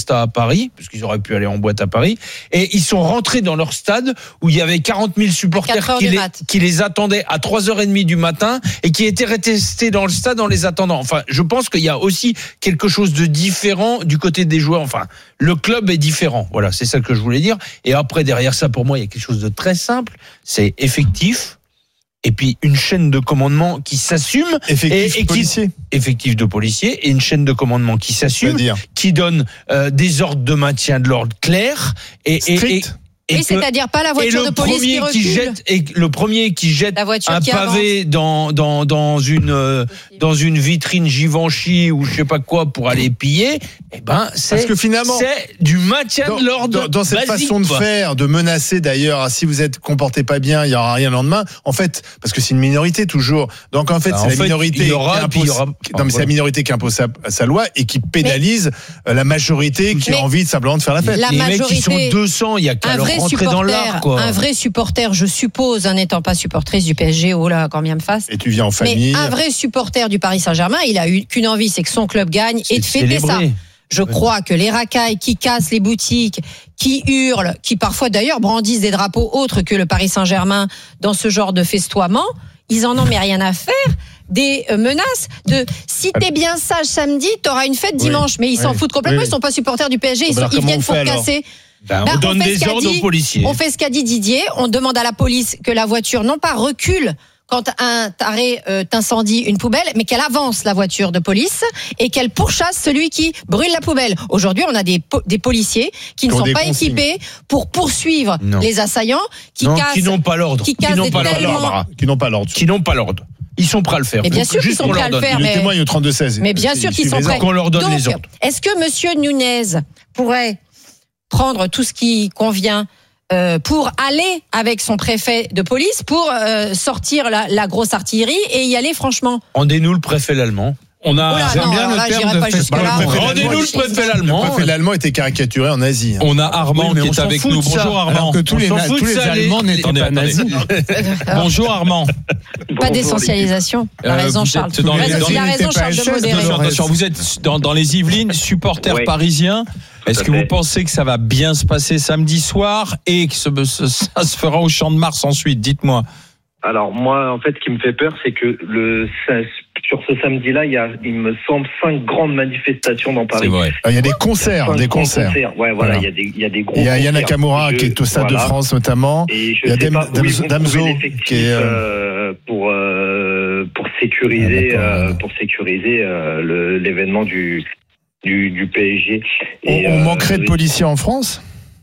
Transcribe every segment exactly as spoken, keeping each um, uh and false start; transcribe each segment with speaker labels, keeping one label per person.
Speaker 1: fiesta à Paris, parce qu'ils auraient pu aller en boîte à Paris, et ils sont rentrés dans leur stade où il y avait quarante mille supporters qui les, qui les attendaient à trois heures trente du matin et qui étaient restés dans le stade en les attendant. Enfin, je pense qu'il y a aussi quelque chose de différent du côté des joueurs. Enfin, le club est différent. Voilà, c'est ça que je voulais dire. Et après, derrière ça, pour moi, il y a quelque chose de très simple. C'est effectif. Et puis une chaîne de commandement qui s'assume,
Speaker 2: effectif
Speaker 1: et, et
Speaker 2: policier,
Speaker 1: qui, effectif de policier, et une chaîne de commandement qui s'assume, qui donne euh, des ordres de maintien de l'ordre clairs et
Speaker 2: strict.
Speaker 1: Et, et,
Speaker 3: Et oui,
Speaker 1: que,
Speaker 3: c'est-à-dire pas la voiture de police qui recule.
Speaker 1: Qui jette, et le premier qui jette un
Speaker 3: qui
Speaker 1: pavé dans, dans, dans, une, euh, dans une vitrine Givenchy ou je sais pas quoi pour aller piller, eh ben, c'est,
Speaker 2: parce que finalement,
Speaker 1: c'est du maintien
Speaker 2: dans,
Speaker 1: de l'ordre.
Speaker 2: Dans, dans cette
Speaker 1: basique,
Speaker 2: façon de
Speaker 1: quoi.
Speaker 2: faire, de menacer d'ailleurs, ah, si vous êtes comportez pas bien, il y aura rien le lendemain. En fait, parce que c'est une minorité toujours. Donc en fait,
Speaker 1: bah,
Speaker 2: c'est
Speaker 1: en
Speaker 2: la
Speaker 1: fait,
Speaker 2: minorité
Speaker 1: aura,
Speaker 2: qui impose,
Speaker 1: aura,
Speaker 2: non,
Speaker 1: enfin,
Speaker 2: mais c'est la minorité qui impose sa, sa loi et qui pénalise mais, la majorité qui a envie de simplement de faire la fête.
Speaker 3: La
Speaker 1: les
Speaker 3: majorité,
Speaker 1: mecs qui sont deux cents, il y a qu'à leur rentrer dans l'art. Quoi.
Speaker 3: Un vrai supporter, je suppose, n'étant pas supportrice du P S G, oh là, quand bien me fasse.
Speaker 2: Et tu viens en famille.
Speaker 3: Mais un vrai supporter du Paris Saint-Germain, il a eu qu'une envie, c'est que son club gagne et de fêter ça. Je crois que les racailles qui cassent les boutiques, qui hurlent, qui parfois d'ailleurs brandissent des drapeaux autres que le Paris Saint-Germain dans ce genre de festoiement, ils en ont mais rien à faire. Des menaces de si t'es bien sage samedi, t'auras une fête dimanche. Oui, mais ils oui, s'en foutent complètement, oui. Ils sont pas supporters du P S G, ils, sont, ils viennent pour casser.
Speaker 1: Ben, on ben, donne on des ordres
Speaker 3: dit,
Speaker 1: aux policiers.
Speaker 3: On fait ce qu'a dit Didier, on demande à la police que la voiture non pas recule quand un taré euh, incendie une poubelle, mais qu'elle avance la voiture de police et qu'elle pourchasse celui qui brûle la poubelle. Aujourd'hui, on a des, po- des policiers qui ne sont pas consignes. équipés pour poursuivre non. les assaillants, qui
Speaker 1: non,
Speaker 3: cassent,
Speaker 1: qui n'ont pas l'ordre,
Speaker 3: qui,
Speaker 1: qui n'ont pas
Speaker 3: tellement...
Speaker 1: l'ordre,
Speaker 2: qui n'ont pas l'ordre,
Speaker 1: qui n'ont pas l'ordre. Ils sont prêts à le faire.
Speaker 3: Mais bien sûr qu'ils sont prêts à le faire.
Speaker 2: Mais... Le témoigne au trente-deux seize.
Speaker 3: Mais bien sûr qu'ils sont prêts.
Speaker 1: Qu'on leur donne
Speaker 3: Donc,
Speaker 1: les ordres.
Speaker 3: Est-ce que Monsieur Nunez pourrait prendre tout ce qui convient euh, pour aller avec son préfet de police pour euh, sortir la, la grosse artillerie et y aller franchement?
Speaker 1: Rendez-nous le préfet l'allemand.
Speaker 4: On a,
Speaker 3: Oula,
Speaker 4: j'aime
Speaker 3: non,
Speaker 4: bien le
Speaker 3: là,
Speaker 4: terme de
Speaker 3: festival.
Speaker 1: Rendez-nous le préfet l'allemand.
Speaker 2: Le préfet l'allemand était caricaturé en Asie.
Speaker 4: On a Armand oui, qui est avec nous. Bonjour Armand.
Speaker 5: Alors que tous les, na- tous les Allemands n'étaient pas nazis.
Speaker 4: Bonjour Armand.
Speaker 3: Pas d'essentialisation. Il a raison Charles.
Speaker 4: Dans les,
Speaker 3: dans il a raison Charles de modérer.
Speaker 4: Attention, attention, vous êtes dans, dans les Yvelines, supporter ouais. parisien. Est-ce que vous pensez que ça va bien se passer samedi soir et que ce, ce, ça se fera au Champ de Mars ensuite? Dites-moi.
Speaker 6: Alors moi, en fait, ce qui me fait peur, c'est que le sur ce samedi-là, il y a, il me semble, cinq grandes manifestations dans Paris.
Speaker 2: C'est vrai. Il y a des concerts, des concerts.
Speaker 6: concerts. Ouais, voilà, voilà. Il y a des, il y a des gros.
Speaker 2: Il y a Yana Nakamura qui est au Stade voilà. de France notamment.
Speaker 6: Et je
Speaker 2: il y a
Speaker 6: sais pas
Speaker 2: Damso, Damso qui est
Speaker 6: euh, pour euh, pour sécuriser ah, euh, pour sécuriser euh, le, l'événement du du, du P S G.
Speaker 2: Et, on, on euh, manquerait de policiers en France?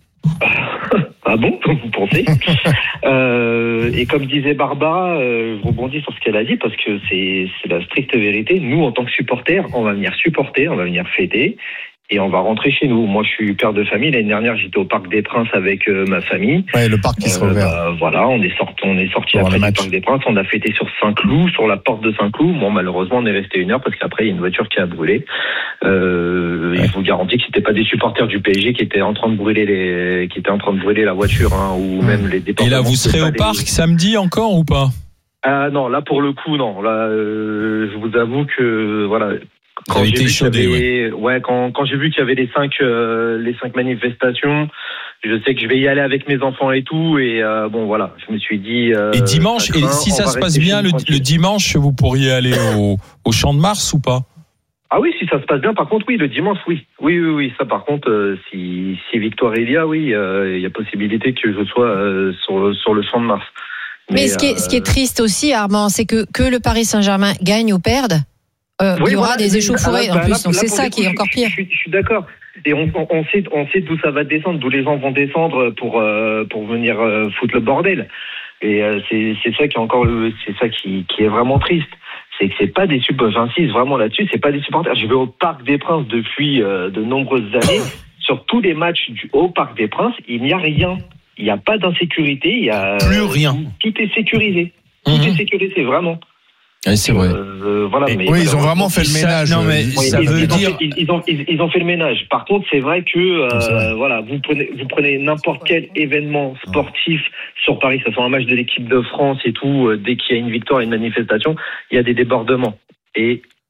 Speaker 6: Ah bon, vous pensez? euh, Et comme disait Barbara, euh, je rebondis sur ce qu'elle a dit parce que c'est, c'est la stricte vérité. Nous, en tant que supporters, on va venir supporter, on va venir fêter et on va rentrer chez nous. Moi, je suis père de famille. L'année dernière, j'étais au Parc des Princes avec euh, ma famille.
Speaker 2: Ouais, le parc qui se
Speaker 6: euh,
Speaker 2: rouvert.
Speaker 6: Bah, voilà, on est sorti, on est sorti après du Parc des Princes. On a fêté sur Saint-Cloud, sur la porte de Saint-Cloud. Bon, malheureusement, on est resté une heure parce qu'après, il y a une voiture qui a brûlé. Euh, ouais. Je vous garantis que c'était pas des supporters du P S G qui étaient en train de brûler les, qui étaient en train de brûler la voiture, hein, ou mmh. même les départements.
Speaker 4: Et là, vous serez au les... parc samedi encore ou pas?
Speaker 6: Ah non, là pour le coup, non. Là, euh, je vous avoue que voilà. Quand j'ai,
Speaker 4: chaudé,
Speaker 6: avait, ouais. Ouais, quand, quand j'ai vu qu'il y avait les cinq, euh, les cinq manifestations, je sais que je vais y aller avec mes enfants et tout, et euh, bon voilà, je me suis dit. Euh,
Speaker 4: et dimanche, et si ça se passe bien, le, le dimanche, vous pourriez aller au, au Champ de Mars ou pas?
Speaker 6: Ah oui, si ça se passe bien, par contre, oui, le dimanche, oui. Oui, oui, oui, ça par contre, euh, si, si victoire il y a, oui, il euh, y a possibilité que je sois euh, sur, sur le Champ de Mars.
Speaker 3: Mais, Mais ce, qui est, euh... ce qui est triste aussi, Armand, c'est que, que le Paris Saint-Germain gagne ou perde, euh, oui, il y aura voilà, des échauffourées en plus, là, donc là, c'est ça qui est encore pire.
Speaker 6: Je, je, je suis d'accord. Et on, on sait, on sait d'où ça va descendre, d'où les gens vont descendre pour, euh, pour venir euh, foutre le bordel. Et euh, c'est, c'est ça qui est encore, le, c'est ça qui, qui est vraiment triste. C'est que c'est pas des supporters, j'insiste vraiment là-dessus, c'est pas des supporters. Je vais au Parc des Princes depuis euh, de nombreuses années. Sur tous les matchs du, au Parc des Princes, il n'y a rien. Il n'y a pas d'insécurité. Il y a
Speaker 1: plus rien.
Speaker 6: Tout, tout est sécurisé. Tout mmh. est sécurisé, vraiment.
Speaker 4: Oui, c'est vrai.
Speaker 6: Euh, voilà, mais
Speaker 2: oui, ils ont vraiment fait le ménage.
Speaker 1: Ça, non, mais
Speaker 6: oui,
Speaker 1: ça
Speaker 6: ils,
Speaker 1: veut
Speaker 6: ils
Speaker 1: dire.
Speaker 6: Ont fait, ils, ils, ont, ils, ils ont fait le ménage. Par contre, c'est vrai que euh, voilà, vous prenez, vous prenez n'importe quel événement sportif sur Paris, que ce soit un match de l'équipe de France et tout, euh, dès qu'il y a une victoire et une manifestation, il y a des débordements. Et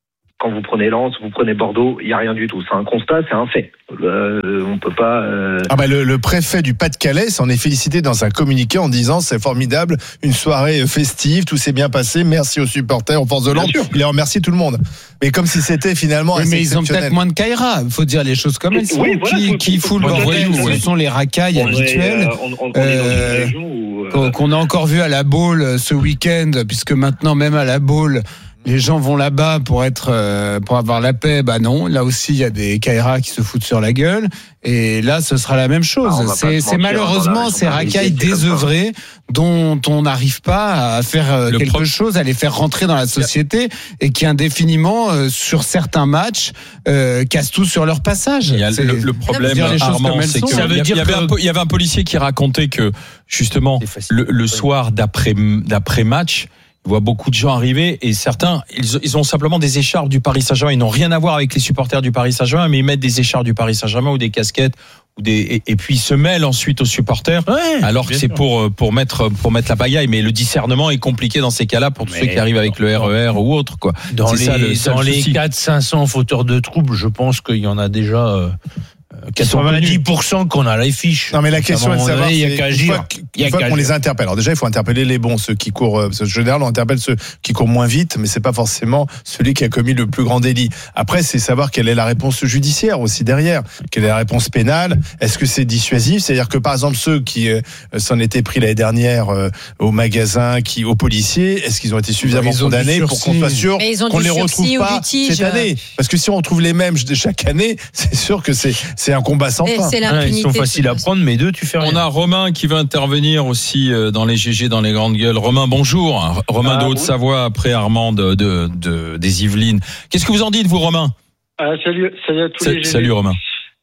Speaker 6: quand vous prenez Lens, vous prenez Bordeaux, il y a rien du tout. C'est un constat, c'est un fait. Euh, on peut pas. Euh...
Speaker 2: Ah bah le, le préfet du Pas-de-Calais s'en est félicité dans un communiqué en disant c'est formidable, une soirée festive, tout s'est bien passé, merci aux supporters, aux forces de l'ordre. Il a remercié tout le monde. Mais comme si c'était finalement. Oui,
Speaker 5: mais ils ont peut-être moins de Kaira. Il faut dire les choses comme elles sont.
Speaker 6: Oui, voilà,
Speaker 5: qui
Speaker 6: faut,
Speaker 5: qui
Speaker 6: faut,
Speaker 5: fout le bordel, ce sont les racailles
Speaker 6: on
Speaker 5: habituelles.
Speaker 6: Est, euh, on, on, on est dans une région où, euh...
Speaker 5: qu'on a encore vu à la Baule ce week-end, puisque maintenant même à la Baule, les gens vont là-bas pour être, euh, pour avoir la paix. Bah non, là aussi il y a des Kaira qui se foutent sur la gueule. Et là, ce sera la même chose. Ah, c'est, c'est malheureusement ces racailles désœuvrées dont on n'arrive pas à faire le quelque pro... chose, à les faire rentrer dans la société et qui indéfiniment euh, sur certains matchs euh, cassent tout sur leur passage.
Speaker 4: Il y a le, le problème, Armand, c'est que ça veut dire il y avait un, il y avait un policier qui racontait que justement le, le soir d'après d'après match. Il voit beaucoup de gens arriver et certains, ils, ils ont simplement des écharpes du Paris Saint-Germain. Ils n'ont rien à voir avec les supporters du Paris Saint-Germain, mais ils mettent des écharpes du Paris Saint-Germain ou des casquettes. Ou des, et, et puis ils se mêlent ensuite aux supporters, ouais, alors que c'est pour, pour, mettre, pour mettre la pagaille. Mais le discernement est compliqué dans ces cas-là pour tous mais ceux qui arrivent avec le R E R ou autre. Quoi.
Speaker 1: Dans
Speaker 4: c'est
Speaker 1: les,
Speaker 4: ça, le,
Speaker 1: dans les quatre cents à cinq cents fauteurs de troubles, je pense qu'il y en a déjà... Euh quatre-vingt-dix pour cent qu'on a les fiches.
Speaker 2: Non mais la question est de savoir,
Speaker 1: il y a qu'à agir.
Speaker 2: Une fois qu'on les interpelle. Alors déjà, il faut interpeller les bons, ceux qui courent. Parce que généralement, on interpelle ceux qui courent moins vite, mais c'est pas forcément celui qui a commis le plus grand délit. Après, c'est savoir quelle est la réponse judiciaire aussi derrière. Quelle est la réponse pénale? Est-ce que c'est dissuasif? C'est-à-dire que par exemple ceux qui euh, s'en étaient pris l'année dernière euh, au magasin, qui aux policiers, est-ce qu'ils ont été suffisamment
Speaker 5: ont
Speaker 2: condamnés pour qu'on soit sûr qu'on ne les retrouve pas cette année? Parce que si on retrouve les mêmes chaque année, c'est sûr que c'est c'est un combat sans fin.
Speaker 3: C'est
Speaker 1: ah, ils sont faciles à prendre, mais deux, tu fais rien.
Speaker 4: On a Romain qui va intervenir aussi dans les G G, dans les grandes gueules. Romain, bonjour. Romain ah, de Haute-Savoie, après Armand de, de, de, des Yvelines. Qu'est-ce que vous en dites, vous, Romain?
Speaker 7: ah, Salut, salut à tous
Speaker 4: S-
Speaker 7: les G G.
Speaker 4: Salut, Romain.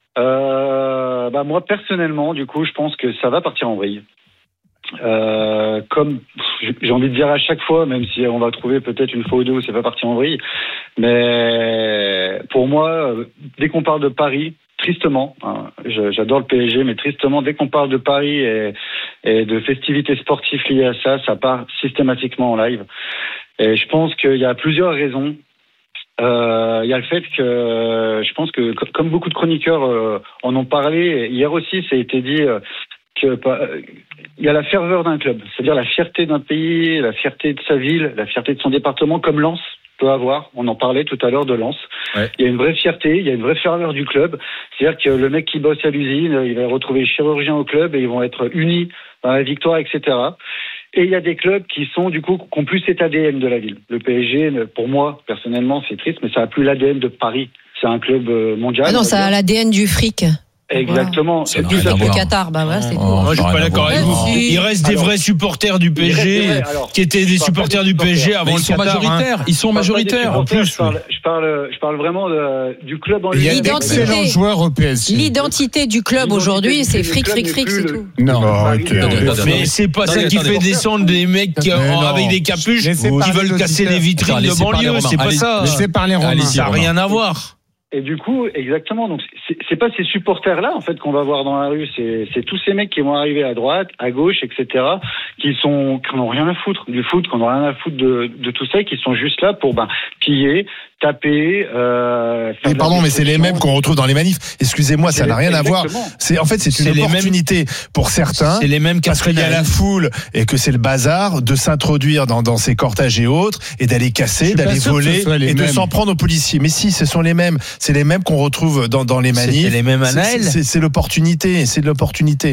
Speaker 7: Euh, bah, moi, personnellement, du coup, je pense que ça va partir en vrille. Euh, comme j'ai envie de dire à chaque fois, même si on va trouver peut-être une fois ou deux où c'est pas parti en vrille, mais pour moi, dès qu'on parle de Paris, tristement, hein, j'adore le P S G, mais tristement, dès qu'on parle de Paris et, et de festivités sportives liées à ça, ça part systématiquement en live. Et je pense qu'il y a plusieurs raisons. Euh, il y a le fait que je pense que, comme beaucoup de chroniqueurs euh, en ont parlé, hier aussi, ça a été dit euh, que euh, il y a la ferveur d'un club, c'est-à-dire la fierté d'un pays, la fierté de sa ville, la fierté de son département, comme Lens peut avoir. On en parlait tout à l'heure de Lens. Ouais. Il y a une vraie fierté, il y a une vraie ferveur du club. C'est-à-dire que le mec qui bosse à l'usine, il va retrouver les chirurgiens au club et ils vont être unis dans la victoire, et cetera. Et il y a des clubs qui sont, du coup, qui ont plus cet A D N de la ville. Le P S G, pour moi, personnellement, c'est triste, mais ça n'a plus l'A D N de Paris. C'est un club mondial.
Speaker 3: Ah non, ça a l'A D N du fric.
Speaker 7: Exactement.
Speaker 3: C'est plus avec le Qatar, bah ouais, c'est tout.
Speaker 1: Moi, je suis pas d'accord avec vous. Il reste des vrais supporters du P S G qui étaient des supporters du P S G avant le Qatar.
Speaker 4: Ils sont majoritaires. Ils sont majoritaires.
Speaker 7: En plus, je parle, je parle, je parle vraiment de, du club en
Speaker 5: lui-même. Il y a d'excellents joueurs au P S G.
Speaker 3: L'identité du club aujourd'hui, c'est fric, fric, fric, c'est tout.
Speaker 5: Non,
Speaker 1: mais c'est pas ça qui fait descendre des mecs avec des capuches qui veulent casser les vitrines de banlieue. C'est pas ça.
Speaker 5: Laissez parler Romain.
Speaker 1: Ça n'a rien à voir.
Speaker 7: Et du coup, exactement. Donc, c'est, c'est pas ces supporters-là, en fait, qu'on va voir dans la rue. C'est, c'est tous ces mecs qui vont arriver à droite, à gauche, et cetera, qui sont, qui n'ont rien à foutre du foot, qui n'ont rien à foutre de, de tout ça, et qui sont juste là pour, ben, piller, taper, euh,
Speaker 2: mais pardon, mais c'est les mêmes qu'on retrouve dans les manifs. Excusez-moi, ça n'a rien à voir. C'est, en fait, c'est une c'est opportunité mêmes, pour certains.
Speaker 1: C'est les mêmes
Speaker 2: parce qu'il y a la foule et que c'est le bazar de s'introduire dans, dans ces cortèges et autres et d'aller casser, d'aller voler et mêmes. de s'en prendre aux policiers. Mais si, ce sont les mêmes. C'est les mêmes qu'on retrouve dans, dans les manifs.
Speaker 1: C'est les mêmes à Naël.
Speaker 2: C'est, c'est, c'est l'opportunité. C'est de l'opportunité.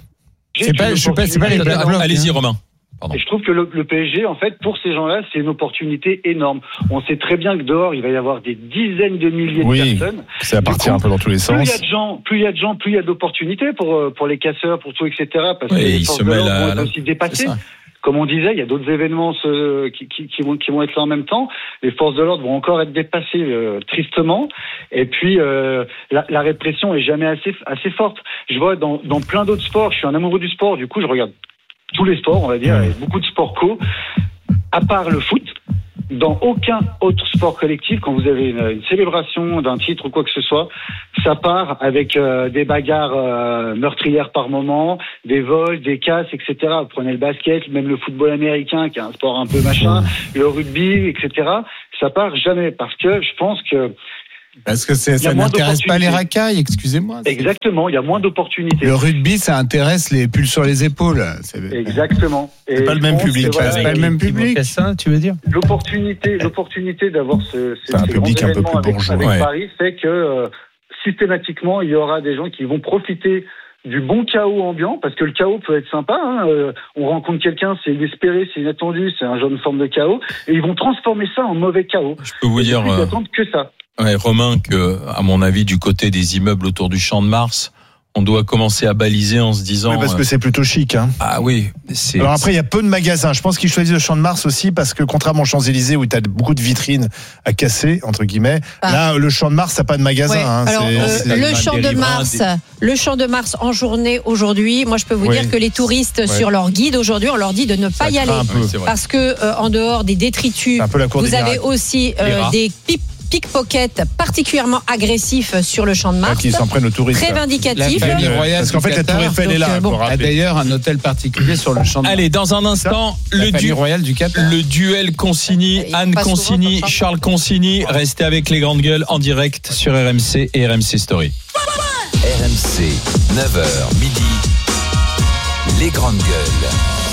Speaker 5: C'est pas, je sais pas, c'est pas les blagues.
Speaker 4: Allez-y, Romain.
Speaker 7: Pardon. Et je trouve que le, le P S G, en fait, pour ces gens-là, c'est une opportunité énorme. On sait très bien que dehors, il va y avoir des dizaines de milliers
Speaker 2: oui,
Speaker 7: de personnes.
Speaker 2: Ça va partir un peu dans tous les sens.
Speaker 7: Plus il y a de gens, plus il y a de gens, plus il y a d'opportunités pour pour les casseurs, pour tout, et cetera. Parce
Speaker 4: oui,
Speaker 7: que les
Speaker 4: ils
Speaker 7: forces
Speaker 4: se
Speaker 7: de l'ordre
Speaker 4: mêlent à
Speaker 7: vont être
Speaker 4: la...
Speaker 7: aussi dépassés. Comme on disait, il y a d'autres événements ce, qui, qui, qui, vont, qui vont être là en même temps. Les forces de l'ordre vont encore être dépassées euh, tristement. Et puis, euh, la, la répression est jamais assez, assez forte. Je vois dans, dans plein d'autres sports, je suis un amoureux du sport, du coup, je regarde tous les sports, on va dire, et beaucoup de sports co, à part le foot. dans aucun autre sport collectif, quand vous avez une, une célébration d'un titre ou quoi que ce soit, ça part avec euh, des bagarres euh, meurtrières par moment, des vols, des casses, et cetera. Vous prenez le basket, même le football américain, qui est un sport un peu machin, le rugby, et cetera. Ça part jamais, parce que je pense que
Speaker 5: Parce que c'est, ça n'intéresse pas les racailles, excusez-moi.
Speaker 7: Exactement, il y a moins d'opportunités.
Speaker 5: Le rugby, ça intéresse les pulls sur les épaules.
Speaker 7: C'est... Exactement.
Speaker 2: Et c'est pas le même public.
Speaker 5: Voilà, c'est pas le même public.
Speaker 1: Ça, tu veux dire
Speaker 7: L'opportunité, l'opportunité d'avoir ce,
Speaker 2: ce, un ces public un peu plus
Speaker 7: avec,
Speaker 2: bourgeois.
Speaker 7: avec
Speaker 2: ouais.
Speaker 7: Paris fait que euh, systématiquement, il y aura des gens qui vont profiter du bon chaos ambiant, parce que le chaos peut être sympa, hein. euh, on rencontre quelqu'un, c'est inespéré, c'est inattendu, c'est un genre de forme de chaos, et ils vont transformer ça en mauvais chaos.
Speaker 4: Je peux vous
Speaker 7: et
Speaker 4: dire,
Speaker 7: ils
Speaker 4: euh...
Speaker 7: n'attendent que ça.
Speaker 4: Ouais, Romain, que, à mon avis, du côté des immeubles autour du Champ de Mars, on doit commencer à baliser en se disant.
Speaker 2: Oui, parce que c'est plutôt chic, hein.
Speaker 4: Ah oui. C'est...
Speaker 2: Alors après, il y a peu de magasins. Je pense qu'ils choisissent le Champ de Mars aussi parce que contrairement aux Champs-Élysées où tu as beaucoup de vitrines à casser, entre guillemets, ah. là, le Champ de Mars, ça n'a pas de magasin. Ouais. Hein.
Speaker 3: Alors,
Speaker 2: c'est,
Speaker 3: euh,
Speaker 2: c'est
Speaker 3: le Champ de Mars, des... le Champ de Mars en journée aujourd'hui, moi je peux vous oui. dire que les touristes ouais. sur leur guide aujourd'hui, on leur dit de ne pas ça y aller parce que euh, en dehors des détritus, vous avez aussi euh, des pipes pickpocket particulièrement agressif sur le Champ de Mars.
Speaker 2: Ah, qui s'en prennent aux touristes.
Speaker 3: Très vindicatif.
Speaker 2: Parce qu'en fait, la Tour Eiffel est là.
Speaker 5: Bon, a d'ailleurs un hôtel particulier sur le Champ de Mars.
Speaker 4: Allez, dans un instant, le, du...
Speaker 5: du
Speaker 4: le duel Consigny, Anne Consigny, Charles Consigny. Restez avec les grandes gueules en direct sur R M C et R M C Story.
Speaker 8: R M C, neuf heures midi. Les grandes gueules.